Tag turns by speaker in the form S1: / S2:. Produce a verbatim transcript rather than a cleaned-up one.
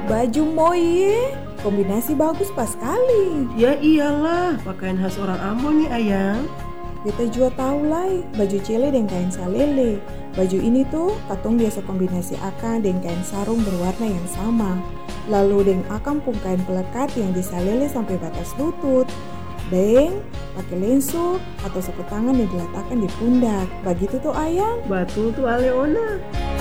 S1: Baju moye, kombinasi bagus pas sekali.
S2: Ya iyalah, pakaian khas orang Ambon nih ayang.
S1: Beta juga tahu lah, baju cele dengan kain salele. Baju ini tuh katong biasa kombinasi akang dengan kain sarung berwarna yang sama. Lalu dengan akang pun kain pelekat yang disalele sampai batas lutut. Deng, pakai lensu atau sapu tangan yang diletakkan di pundak. Begitu tuh ayang.
S2: Betul tuh Aleona.